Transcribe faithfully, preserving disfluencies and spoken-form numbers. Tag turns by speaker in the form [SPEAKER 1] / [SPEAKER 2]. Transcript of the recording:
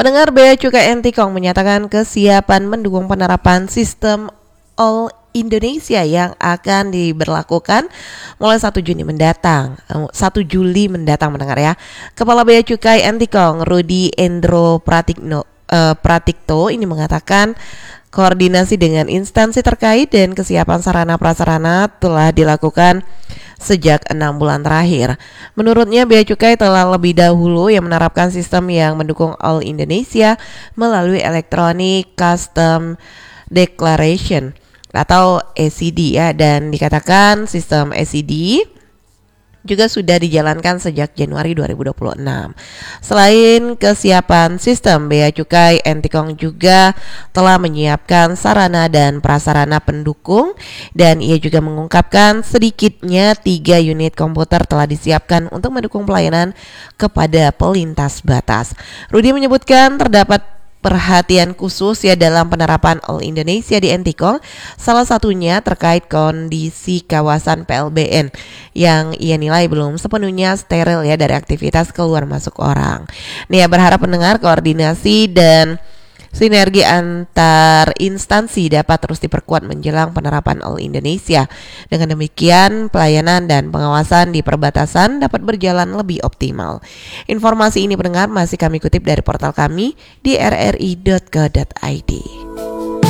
[SPEAKER 1] Pendengar, Bea Cukai Antikong menyatakan kesiapan mendukung penerapan sistem All Indonesia yang akan diberlakukan mulai satu Juni mendatang, satu Juli mendatang mendengar ya. Kepala Bea Cukai Antikong, Rudi Endro Pratikno, uh, Pratikto ini mengatakan koordinasi dengan instansi terkait dan kesiapan sarana prasarana telah dilakukan sejak enam bulan terakhir. Menurutnya, Bea Cukai telah lebih dahulu yang menerapkan sistem yang mendukung All Indonesia melalui Electronic Custom Declaration atau E C D ya, dan dikatakan sistem E C D juga sudah dijalankan sejak Januari dua ribu dua puluh enam. Selain kesiapan sistem, Bea Cukai Antikong juga telah menyiapkan sarana dan prasarana pendukung, dan ia juga mengungkapkan sedikitnya tiga unit komputer telah disiapkan untuk mendukung pelayanan kepada pelintas batas. Rudi menyebutkan terdapat perhatian khusus ya dalam penerapan All Indonesia di Antikong, salah satunya terkait kondisi kawasan P L B N yang ia nilai belum sepenuhnya steril ya dari aktivitas keluar masuk orang. Nia berharap mendengar koordinasi dan sinergi antar instansi dapat terus diperkuat menjelang penerapan All Indonesia. Dengan demikian, pelayanan dan pengawasan di perbatasan dapat berjalan lebih optimal. Informasi ini pendengar masih kami kutip dari portal kami di r r i dot co dot i d.